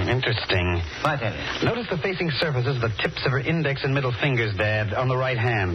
Interesting. What is it? Notice the facing surfaces of the tips of her index and middle fingers, Dad, on the right hand.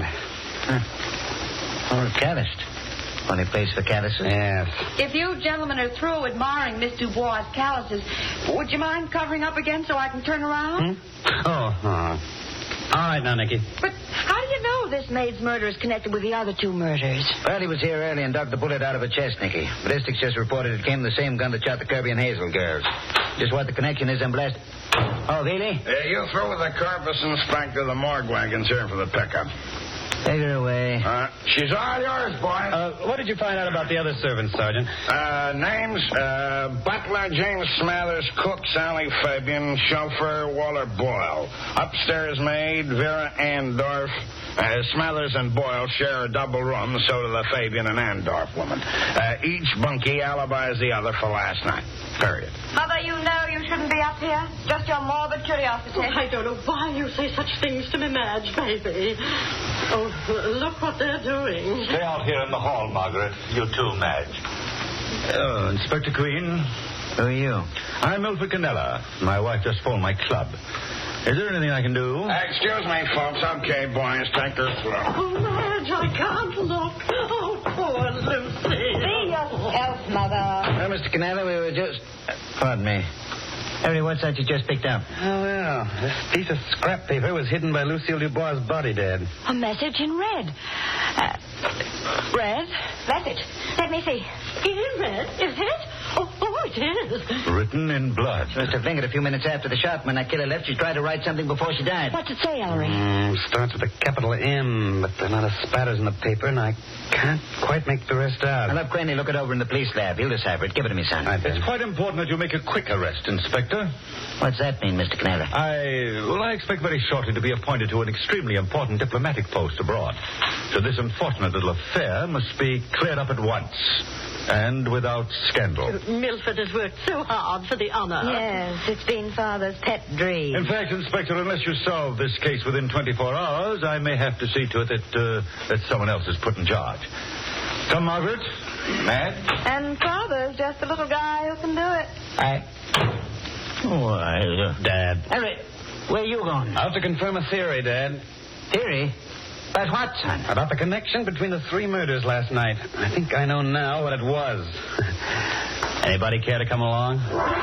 Oh, calloused. Only place for calluses? Yes. If you gentlemen are through admiring Miss Dubois' calluses, would you mind covering up again so I can turn around? Oh. All right now, Nicky. But how do you know this maid's murder is connected with the other two murders? Well, he was here early and dug the bullet out of her chest, Nicky. Ballistics just reported it came from the same gun that shot the Kirby and Hazel girls. Just what the connection is, I'm blessed. Oh, Veely? You through with the corpus, Inspector. The morgue wagon's here for the pickup. Take her away. She's all yours, boy. What did you find out about the other servants, Sergeant? Names, butler James Smathers, cook Sally Fabian, chauffeur Walter Boyle. Upstairs maid Vera Andorf. Smathers and Boyle share a double room, so do the Fabian and Andorf woman. Each bunkie alibis the other for last night. Period. Mother, you know you shouldn't be up here. Just your morbid curiosity. Oh, I don't know why you say such things to me, Madge, baby. Oh, look what they're doing. Stay out here in the hall, Margaret. You too, Madge. Oh, Inspector Queen. Who are you? I'm Milford Canella. My wife just phoned my club. Is there anything I can do? Excuse me, folks. Okay, boys, take her through. Oh, Madge, I can't look. Oh, poor Lucy. See yourself, Mother. Well, Mr. Canella, we were just... pardon me. Harry, what's that you just picked up? Oh, well, this piece of scrap paper was hidden by Lucille Dubois' body, Dad. A message in red. Red? That's it. Let me see. In red, is it? Oh, it is. Written in blood. She must have fingered a few minutes after the shot. When that killer left, she tried to write something before she died. What's it say, Ellery? Starts with a capital M, but there are a lot of spatters in the paper, and I can't quite make the rest out. I'll have Craney look it over in the police lab. He'll decipher it. Give it to me, son. It's quite important that you make a quick arrest, Inspector. What's that mean, Mr. Canella? I expect very shortly to be appointed to an extremely important diplomatic post abroad. So this unfortunate little affair must be cleared up at once. And without scandal. Milford has worked so hard for the honor. Yes, it's been Father's pet dream. In fact, Inspector, unless you solve this case within 24 hours, I may have to see to it that someone else is put in charge. Come, Margaret. Madge. And Father's just a little guy who can do it. Dad. Harry, where are you going? Out to confirm a theory, Dad. Theory? About what, son? About the connection between the three murders last night. I think I know now what it was. Anybody care to come along?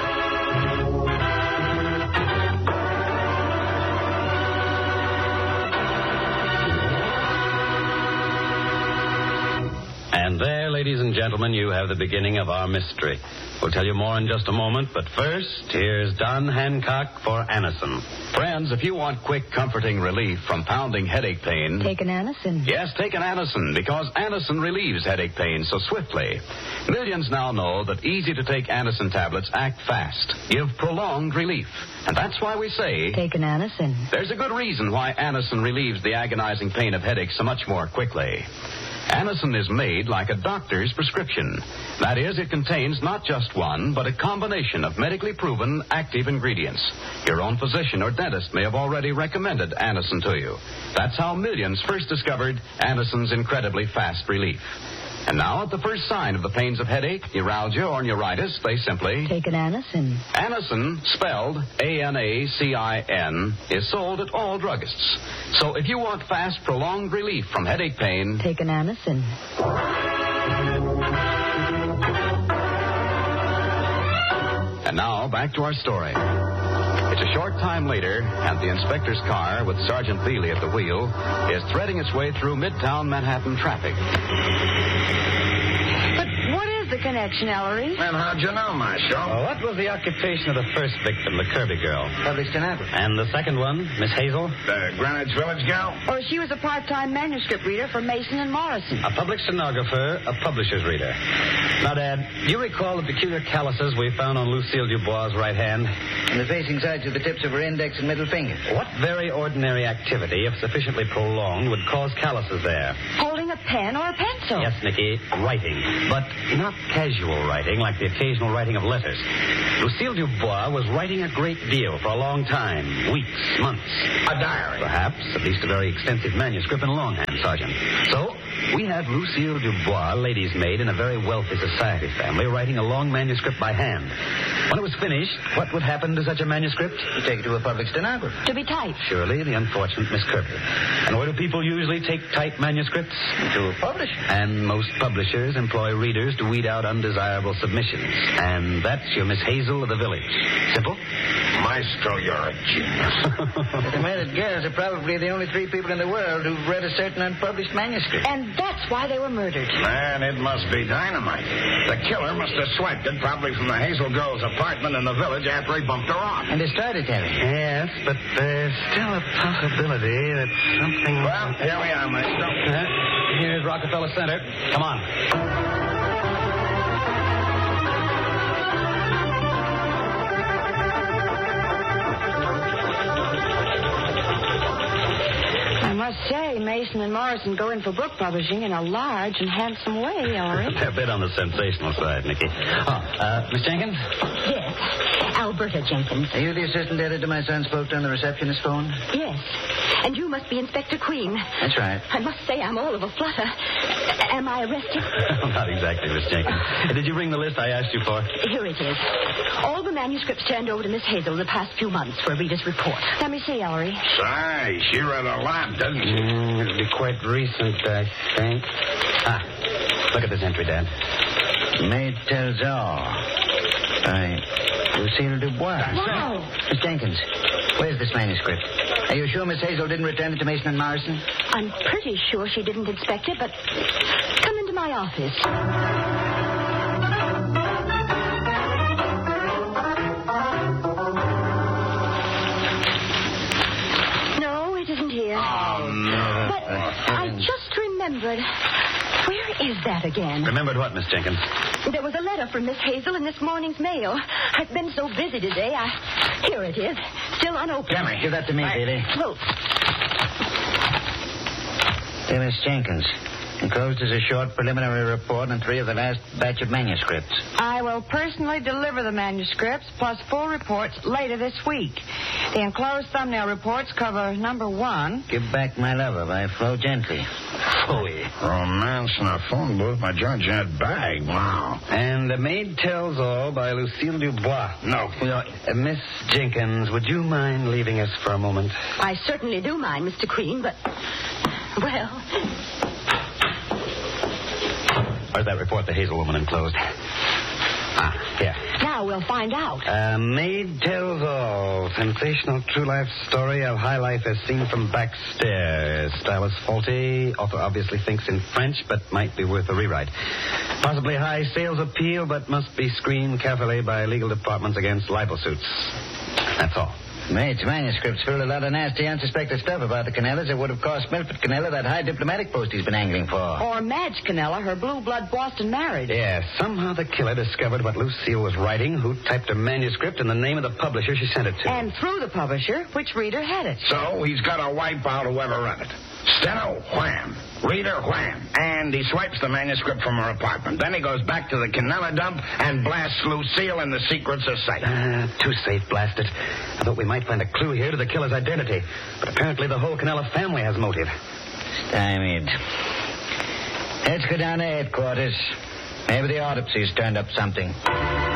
And there, ladies and gentlemen, you have the beginning of our mystery. We'll tell you more in just a moment, but first, here's Don Hancock for Anacin. Friends, if you want quick, comforting relief from pounding headache pain... Take an Anacin. Yes, take an Anacin, because Anacin relieves headache pain so swiftly. Millions now know that easy-to-take Anacin tablets act fast, give prolonged relief. And that's why we say... Take an Anacin. There's a good reason why Anacin relieves the agonizing pain of headache so much more quickly. Anacin is made like a doctor's prescription. That is, it contains not just one, but a combination of medically proven active ingredients. Your own physician or dentist may have already recommended Anacin to you. That's how millions first discovered Anacin's incredibly fast relief. And now, at the first sign of the pains of headache, neuralgia, or neuritis, they simply... Take an Anacin. Anacin, spelled A-N-A-C-I-N, is sold at all druggists. So if you want fast, prolonged relief from headache pain... Take an Anacin. And now, back to our story. It's a short time later, and the inspector's car, with Sergeant Veely at the wheel, is threading its way through Midtown Manhattan traffic. But what is the connection, Ellery? And how'd you know, Marshal? What was the occupation of the first victim, the Kirby girl? Public stenographer. And the second one, Miss Hazel? The Greenwich Village gal? Or she was a part-time manuscript reader for Mason and Morrison. A public stenographer, a publisher's reader. Now, Dad, do you recall the peculiar calluses we found on Lucille Dubois' right hand? And the facing sides of the tips of her index and middle finger. What very ordinary activity, if sufficiently prolonged, would cause calluses there? Holding a pen or a pencil. Yes, Nicky, writing. But not casual writing, like the occasional writing of letters. Lucille Dubois was writing a great deal for a long time. Weeks, months. A diary. Perhaps, at least a very extensive manuscript in longhand, Sergeant. So, we have Lucille Dubois, lady's maid in a very wealthy society family, writing a long manuscript by hand. When it was finished, what would happen to such a manuscript? You take it to a public stenographer. To be typed. Surely, the unfortunate Miss Kirby. And where do people usually take typed manuscripts? To a publisher. And most publishers employ readers to weed out undesirable submissions. And that's your Miss Hazel of the village. Simple? Maestro, you're a genius. The murdered girls are probably the only 3 people in the world who've read a certain unpublished manuscript. And that's why they were murdered. Man, it must be dynamite. The killer must have swiped it probably from the Hazel girl's apartment in the village after he bumped her off. And they started telling. Yes, but there's still a possibility that something... Well, here we are, Maestro. Here's Rockefeller Center. Come on. I must say, Mason and Morrison go in for book publishing in a large and handsome way, Ellery. They're a bit on the sensational side, Nicky. Miss Jenkins? Yes. Alberta Jenkins. Are you the assistant editor my son spoke to on the receptionist phone? Yes. And you must be Inspector Queen. That's right. I must say I'm all of a flutter. Am I arrested? Not exactly, Miss Jenkins. Did you bring the list I asked you for? Here it is. All the manuscripts turned over to Miss Hazel the past few months for a reader's report. Let me see, Ellery. Say, she read a lot, doesn't she? It'll be quite recent, I think. Look at this entry, Dad. Maid tells all. By Lucille Dubois. Wow. Miss Jenkins, where's this manuscript? Are you sure Miss Hazel didn't return it to Mason and Morrison? I'm pretty sure she didn't inspect it, but come into my office. But I just remembered. Where is that again? Remembered what, Miss Jenkins? There was a letter from Miss Hazel in this morning's mail. I've been so busy today. Here it is. Still unopened. Come here. Give that to me, Bailey. Oh. Dear Miss Jenkins, enclosed is a short preliminary report on 3 of the last batch of manuscripts. I will personally deliver the manuscripts plus full reports later this week. The enclosed thumbnail reports cover number 1. Give Back My Lover by Flo Gently. Fully. Romance in a phone booth by Georgette Bag. Wow. And The Maid Tells All by Lucille Dubois. No. Miss Jenkins, would you mind leaving us for a moment? I certainly do mind, Mr. Queen, but... Well... Where's that report the Hazel woman enclosed? Here. Now we'll find out. Maid Tells All. Sensational true life story of high life as seen from backstairs. Style is faulty. Author obviously thinks in French, but might be worth a rewrite. Possibly high sales appeal, but must be screened carefully by legal departments against libel suits. That's all. Maid's manuscripts filled a lot of nasty, unsuspected stuff about the Canellas that would have cost Milford Canella that high diplomatic post he's been angling for. Or Madge Canella, her blue blood Boston marriage. Yeah, somehow the killer discovered what Lucille was writing, who typed a manuscript, and the name of the publisher she sent it to. And through the publisher, which reader had it. So he's got to wipe out whoever read it. Steno, wham. Reader, wham. And he swipes the manuscript from her apartment. Then he goes back to the Canella dump and blasts Lucille in the secret society. Too safe, blast it. I thought we might find a clue here to the killer's identity. But apparently the whole Canella family has motive. Stymied. Let's go down to headquarters. Maybe the autopsy's turned up something.